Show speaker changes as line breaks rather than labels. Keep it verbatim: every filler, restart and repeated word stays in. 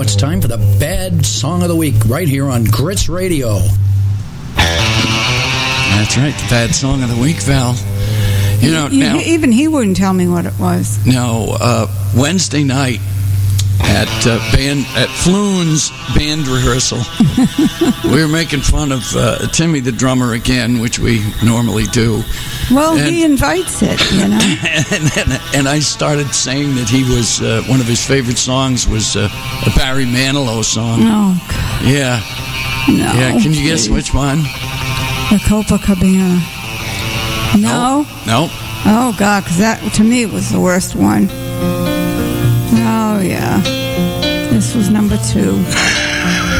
now it's time for the Bad Song of the Week, right here on Grits Radio.
That's right, the Bad Song of the Week, Val. You know,
you,
now,
even he wouldn't tell me what it was.
No, uh, Wednesday night at uh, band at Floon's band rehearsal, we were making fun of uh, Timmy the drummer again, which we normally do.
Well,
and,
he invites it, you know.
and, and, and I started saying that he was uh, one of his favorite songs was uh, a Barry Manilow song.
Oh, God.
Yeah.
No.
Yeah. Can you guess which one?
The Copacabana. No.
No.
Oh, God, because that, to me, was the worst one. Oh, yeah. This was number two.